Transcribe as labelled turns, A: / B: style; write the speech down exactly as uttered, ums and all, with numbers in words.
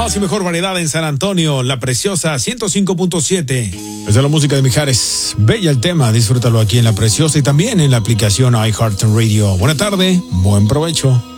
A: Más y mejor variedad en San Antonio, La Preciosa ciento cinco punto siete. Es de la música de Mijares. Bella el tema, disfrútalo aquí en La Preciosa y también en la aplicación iHeartRadio. Buena tarde, buen provecho.